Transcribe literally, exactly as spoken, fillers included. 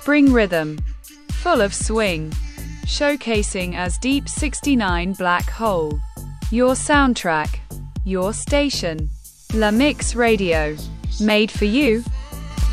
spring rhythm, full of swing, showcasing as Deep sixty-nine Black Hole. Your soundtrack, your station. La Mix Radio. Made for you,